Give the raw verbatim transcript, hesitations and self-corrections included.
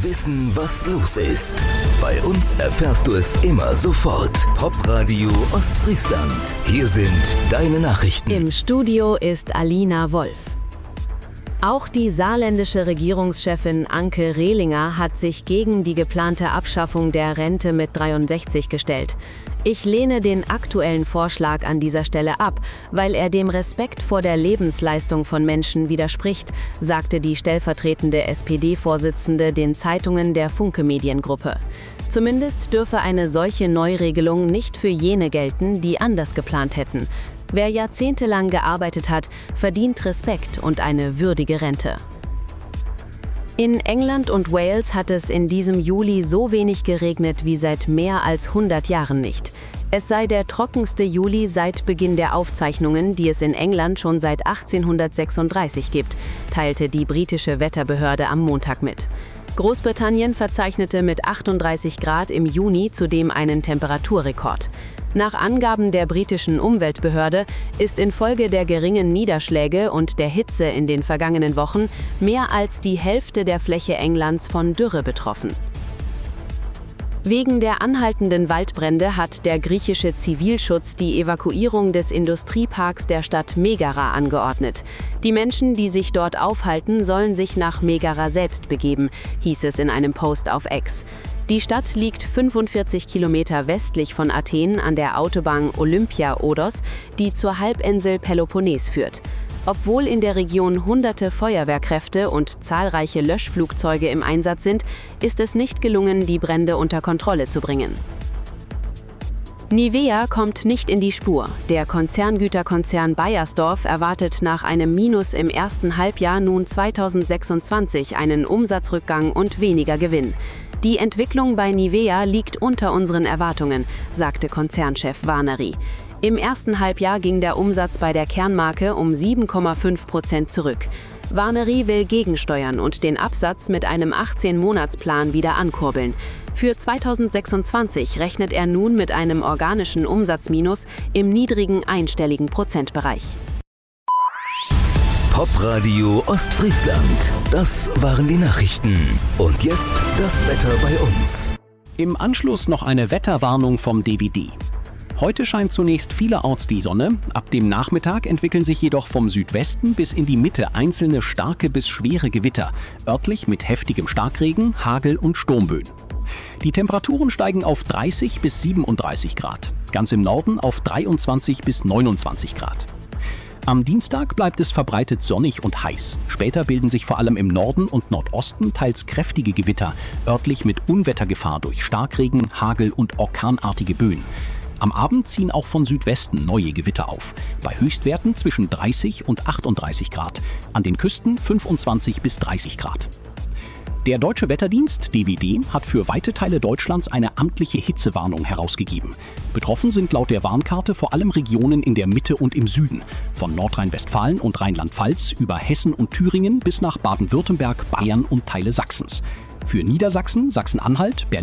Wissen, was los ist. Bei uns erfährst du es immer sofort. Popradio Ostfriesland. Hier sind deine Nachrichten. Im Studio ist Alina Wolf. Auch die saarländische Regierungschefin Anke Rehlinger hat sich gegen die geplante Abschaffung der Rente mit dreiundsechzig gestellt. Ich lehne den aktuellen Vorschlag an dieser Stelle ab, weil er dem Respekt vor der Lebensleistung von Menschen widerspricht, sagte die stellvertretende S P D-Vorsitzende den Zeitungen der Funke Mediengruppe. Zumindest dürfe eine solche Neuregelung nicht für jene gelten, die anders geplant hätten. Wer jahrzehntelang gearbeitet hat, verdient Respekt und eine würdige Rente. In England und Wales hat es in diesem Juli so wenig geregnet wie seit mehr als hundert Jahren nicht. Es sei der trockenste Juli seit Beginn der Aufzeichnungen, die es in England schon seit achtzehnhundertsechsunddreißig gibt, teilte die britische Wetterbehörde am Montag mit. Großbritannien verzeichnete mit achtunddreißig Grad im Juni zudem einen Temperaturrekord. Nach Angaben der britischen Umweltbehörde ist infolge der geringen Niederschläge und der Hitze in den vergangenen Wochen mehr als die Hälfte der Fläche Englands von Dürre betroffen. Wegen der anhaltenden Waldbrände hat der griechische Zivilschutz die Evakuierung des Industrieparks der Stadt Megara angeordnet. Die Menschen, die sich dort aufhalten, sollen sich nach Megara selbst begeben, hieß es in einem Post auf X. Die Stadt liegt fünfundvierzig Kilometer westlich von Athen an der Autobahn Olympia-Odos, die zur Halbinsel Peloponnes führt. Obwohl in der Region hunderte Feuerwehrkräfte und zahlreiche Löschflugzeuge im Einsatz sind, ist es nicht gelungen, die Brände unter Kontrolle zu bringen. Nivea kommt nicht in die Spur. Der Konzerngüterkonzern Beiersdorf erwartet nach einem Minus im ersten Halbjahr nun zweitausendsechsundzwanzig einen Umsatzrückgang und weniger Gewinn. Die Entwicklung bei Nivea liegt unter unseren Erwartungen, sagte Konzernchef Warnery. Im ersten Halbjahr ging der Umsatz bei der Kernmarke um sieben Komma fünf Prozent zurück. Warnery will gegensteuern und den Absatz mit einem achtzehn-Monats-Plan wieder ankurbeln. Für zweitausendsechsundzwanzig rechnet er nun mit einem organischen Umsatzminus im niedrigen einstelligen Prozentbereich. Popradio Ostfriesland. Das waren die Nachrichten. Und jetzt das Wetter bei uns. Im Anschluss noch eine Wetterwarnung vom D W D. Heute scheint zunächst vielerorts die Sonne, ab dem Nachmittag entwickeln sich jedoch vom Südwesten bis in die Mitte einzelne starke bis schwere Gewitter, örtlich mit heftigem Starkregen, Hagel und Sturmböen. Die Temperaturen steigen auf dreißig bis siebenunddreißig Grad, ganz im Norden auf dreiundzwanzig bis neunundzwanzig Grad. Am Dienstag bleibt es verbreitet sonnig und heiß. Später bilden sich vor allem im Norden und Nordosten teils kräftige Gewitter, örtlich mit Unwettergefahr durch Starkregen, Hagel und orkanartige Böen. Am Abend ziehen auch von Südwesten neue Gewitter auf, bei Höchstwerten zwischen dreißig und achtunddreißig Grad, an den Küsten fünfundzwanzig bis dreißig Grad. Der Deutsche Wetterdienst D W D hat für weite Teile Deutschlands eine amtliche Hitzewarnung herausgegeben. Betroffen sind laut der Warnkarte vor allem Regionen in der Mitte und im Süden, von Nordrhein-Westfalen und Rheinland-Pfalz über Hessen und Thüringen bis nach Baden-Württemberg, Bayern und Teile Sachsens. Für Niedersachsen, Sachsen-Anhalt, Berlin